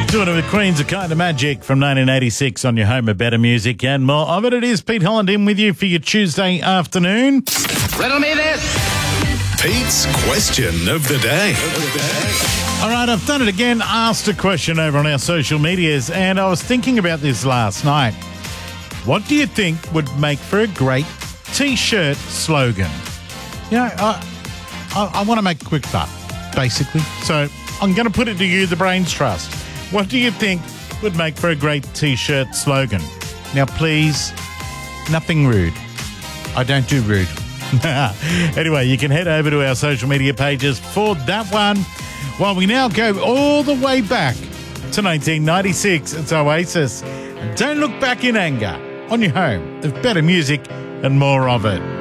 Doing it with Queens of Kind of Magic from 1986 on your home of better music and more of it. It is Pete Holland in with you for your Tuesday afternoon. Riddle me this. Pete's question of the day. All right, I've done it again. Asked a question over on our social medias, and I was thinking about this last night. What do you think would make for a great T-shirt slogan? You know, I want to make a quick buck, basically. So I'm going to put it to you, the Brains Trust. What do you think would make for a great T-shirt slogan? Now, please, nothing rude. I don't do rude. Anyway, you can head over to our social media pages for that one. While we now go all the way back to 1996, it's Oasis. Don't look back in anger on your home of better music and more of it.